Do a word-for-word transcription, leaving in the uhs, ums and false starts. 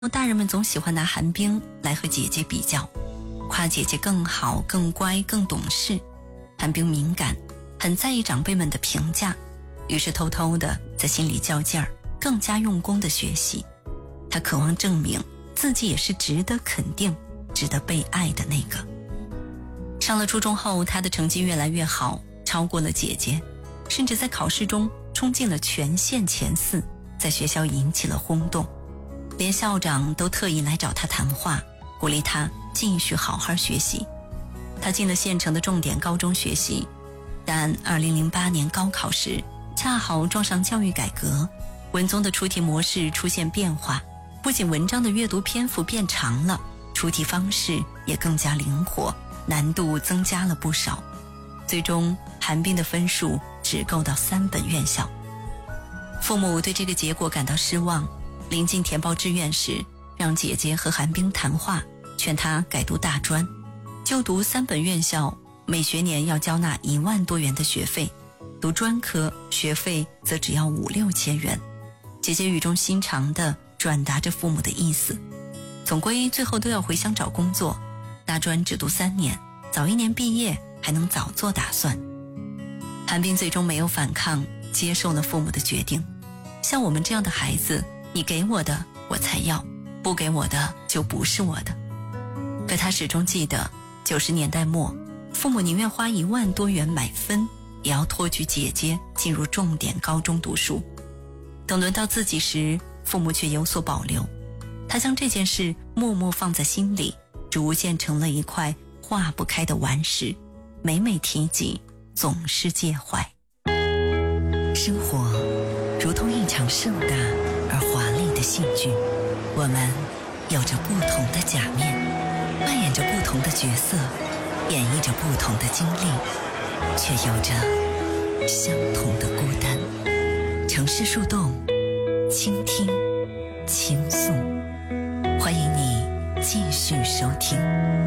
大人们总喜欢拿韩冰来和姐姐比较，夸姐姐更好、更乖、更懂事。韩冰敏感，很在意长辈们的评价，于是偷偷的在心里较劲儿，更加用功的学习。他渴望证明自己也是值得肯定、值得被爱的那个。上了初中后，他的成绩越来越好，超过了姐姐，甚至在考试中冲进了全县前四，在学校引起了轰动。连校长都特意来找他谈话，鼓励他继续好好学习。他进了县城的重点高中学习，但二零零八年高考时恰好撞上教育改革，文综的出题模式出现变化，不仅文章的阅读篇幅变长了，出题方式也更加灵活，难度增加了不少。最终韩冰的分数只够到三本院校。父母对这个结果感到失望，临近填报志愿时，让姐姐和韩冰谈话，劝她改读大专。就读三本院校，每学年要交纳一万多元的学费，读专科学费则只要五六千元。姐姐语重心长地转达着父母的意思，总归最后都要回乡找工作，大专只读三年，早一年毕业还能早做打算。韩冰最终没有反抗，接受了父母的决定。像我们这样的孩子，你给我的我才要，不给我的就不是我的。可他始终记得九十年代末，父母宁愿花一万多元买分，也要托举姐姐进入重点高中读书。等轮到自己时，父母却有所保留。他将这件事默默放在心里，逐渐成了一块化不开的顽石，每每提及总是介怀。生活如同一场盛大而华丽的戏剧，我们有着不同的假面，扮演着不同的角色，演绎着不同的经历，却有着相同的孤单。城市树洞，倾听，倾诉，欢迎你继续收听。